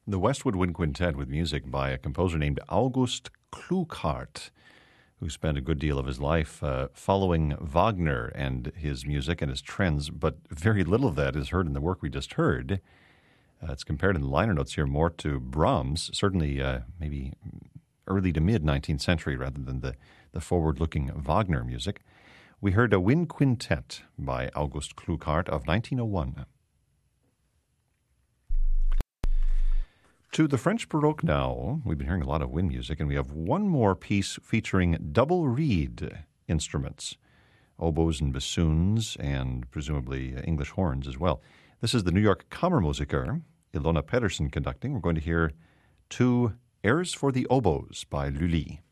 The Westwood Wind Quintet with music by a composer named August Klughart, who spent a good deal of his life following Wagner and his music and his trends, but very little of that is heard in the work we just heard. It's compared in the liner notes here more to Brahms, certainly maybe early to mid-19th century rather than the forward-looking Wagner music. We heard a Wind Quintet by August Klughart of 1901. To the French Baroque now. We've been hearing a lot of wind music, and we have one more piece featuring double reed instruments, oboes and bassoons, and presumably English horns as well. This is the New York Kammermusiker, Ilona Pedersen conducting. We're going to hear two airs for the oboes by Lully.